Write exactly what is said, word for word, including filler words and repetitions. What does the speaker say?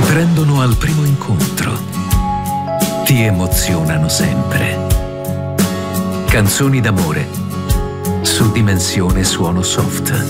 prendono al primo incontro, ti emozionano sempre. Canzoni d'amore su Dimensione Suono Soft.